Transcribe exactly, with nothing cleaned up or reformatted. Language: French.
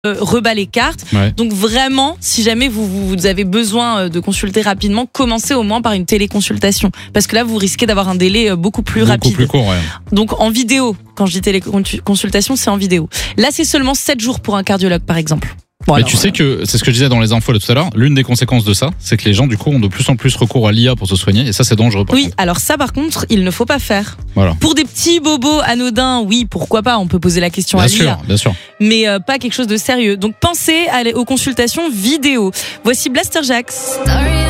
euh, rebat les cartes. Ouais. Donc vraiment, si jamais vous, vous, vous avez besoin de consulter rapidement, commencez au moins par une téléconsultation. Parce que là, vous risquez d'avoir un délai beaucoup plus Beaucoup rapide. plus court, ouais. Donc en vidéo, quand je dis téléconsultation, c'est en vidéo. Là, c'est seulement sept jours pour un cardiologue, par exemple. Bon, mais alors, tu sais que, c'est ce que je disais dans les infos là tout à l'heure, l'une des conséquences de ça, c'est que les gens du coup ont de plus en plus recours à l'I A pour se soigner, et ça c'est dangereux par Oui, contre. alors ça par contre, il ne faut pas faire. Voilà. Pour des petits bobos anodins, oui, pourquoi pas, on peut poser la question Bien à l'I A. sûr, bien sûr. Mais euh, pas quelque chose de sérieux. Donc pensez à aller aux consultations vidéo. Voici Blaster Jaxx.